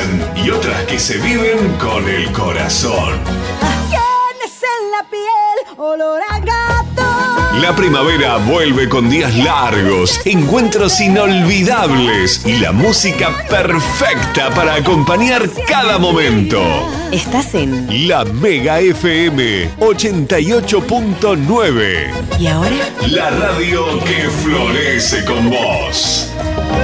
nacen y otras que se viven con el corazón. Tienes en la piel olor a gato. La primavera vuelve con días largos, encuentros inolvidables y la música perfecta para acompañar cada momento. Estás en La Mega FM 88.9. ¿Y ahora? La radio que florece con vos.